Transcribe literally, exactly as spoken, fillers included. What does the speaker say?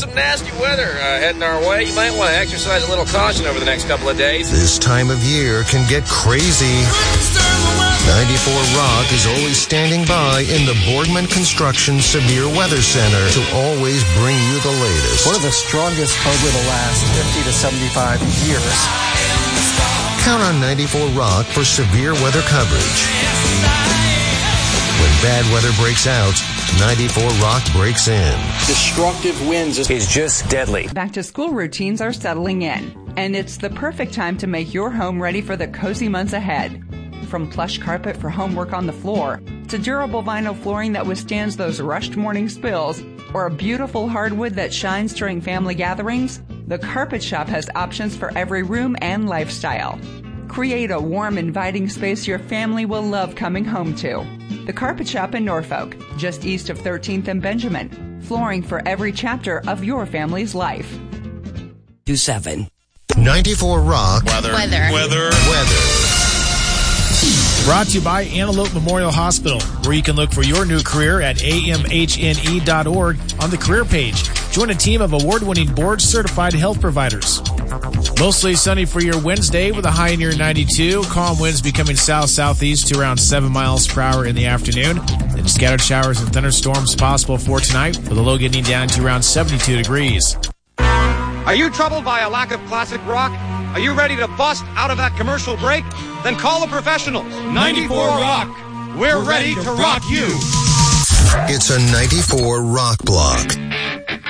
some nasty weather uh, heading our way. You might want to exercise a little caution over the next couple of days. This time of year can get crazy. ninety-four Rock is always standing by in the Boardman Construction Severe Weather Center to always bring you the latest. One of the strongest over the last fifty to seventy-five years. Count on ninety-four Rock for severe weather coverage. When bad weather breaks out, ninety-four Rock breaks in. Destructive winds is just deadly. Back to school routines are settling in, and it's the perfect time to make your home ready for the cozy months ahead. From plush carpet for homework on the floor, to durable vinyl flooring that withstands those rushed morning spills, or a beautiful hardwood that shines during family gatherings, the Carpet Shop has options for every room and lifestyle. Create a warm, inviting space your family will love coming home to. The Carpet Shop in Norfolk, just east of thirteenth and Benjamin. Flooring for every chapter of your family's life. two seven ninety-four Rock. Weather. Weather. Weather. Weather. Brought to you by Antelope Memorial Hospital, where you can look for your new career at A M H N E dot org on the career page. Join a team of award-winning board-certified health providers. Mostly sunny for your Wednesday with a high near ninety-two. Calm winds becoming south-southeast to around seven miles per hour in the afternoon. Then scattered showers and thunderstorms possible for tonight, with a low getting down to around seventy-two degrees. Are you troubled by a lack of classic rock? Are you ready to bust out of that commercial break? Then call the professionals. ninety-four Rock. We're ready to rock you. It's a ninety-four Rock block.